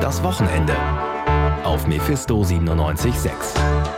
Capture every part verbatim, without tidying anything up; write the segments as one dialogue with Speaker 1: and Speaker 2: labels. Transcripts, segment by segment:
Speaker 1: Das Wochenende auf Mephisto siebenundneunzig Komma sechs.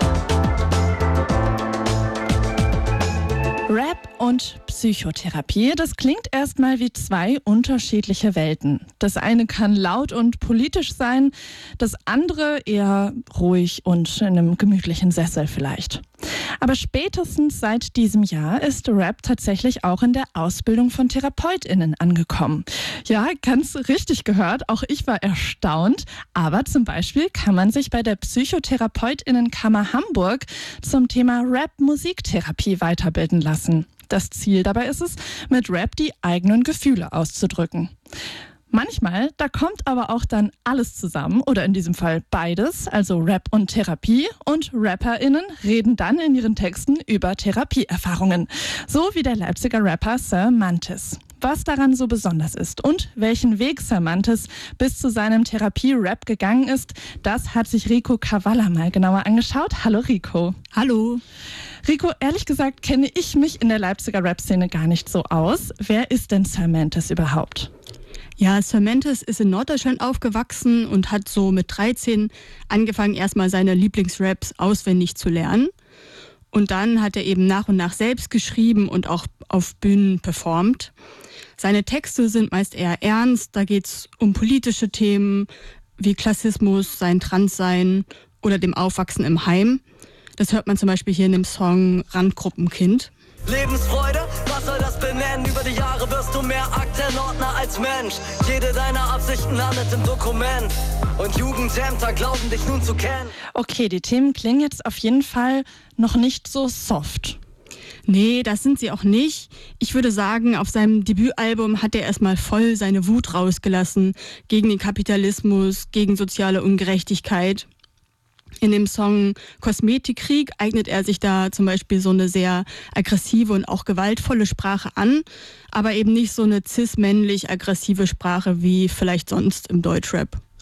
Speaker 2: Rap und Psychotherapie, das klingt erstmal wie zwei unterschiedliche Welten. Das eine kann laut und politisch sein, das andere eher ruhig und in einem gemütlichen Sessel vielleicht. Aber spätestens seit diesem Jahr ist Rap tatsächlich auch in der Ausbildung von TherapeutInnen angekommen. Ja, ganz richtig gehört, auch ich war erstaunt. Aber zum Beispiel kann man sich bei der PsychotherapeutInnenkammer Hamburg zum Thema Rap-Musiktherapie weiterbilden lassen. Das Ziel dabei ist es, mit Rap die eigenen Gefühle auszudrücken. Manchmal, da kommt aber auch dann alles zusammen oder in diesem Fall beides, also Rap und Therapie, und RapperInnen reden dann in ihren Texten über Therapieerfahrungen, so wie der Leipziger Rapper Sir Mantis. Was daran so besonders ist und welchen Weg Sir Mantis bis zu seinem Therapie-Rap gegangen ist, das hat sich Rico Cavalla mal genauer angeschaut. Hallo Rico.
Speaker 3: Hallo.
Speaker 2: Rico, ehrlich gesagt kenne ich mich in der Leipziger Rap-Szene gar nicht so aus. Wer ist denn Sir Mantis überhaupt?
Speaker 3: Ja, Sir Mantis ist in Norddeutschland aufgewachsen und hat so mit dreizehn angefangen, erstmal seine Lieblingsraps auswendig zu lernen. Und dann hat er eben nach und nach selbst geschrieben und auch auf Bühnen performt. Seine Texte sind meist eher ernst, da geht es um politische Themen wie Klassismus, sein Transsein oder dem Aufwachsen im Heim. Das hört man zum Beispiel hier in dem Song Randgruppenkind.
Speaker 4: Lebensfreude, was soll das benennen? Über die Jahre wirst du mehr Aktenordner als Mensch. Jede deiner Absichten landet im Dokument. Und Jugendämter glauben dich nun zu kennen.
Speaker 2: Okay, die Themen klingen jetzt auf jeden Fall noch nicht so soft.
Speaker 3: Nee, das sind sie auch nicht. Ich würde sagen, auf seinem Debütalbum hat er erstmal voll seine Wut rausgelassen gegen den Kapitalismus, gegen soziale Ungerechtigkeit. In dem Song Kosmetikkrieg eignet er sich da zum Beispiel so eine sehr aggressive und auch gewaltvolle Sprache an, aber eben nicht so eine cis-männlich aggressive Sprache wie vielleicht sonst im Deutschrap.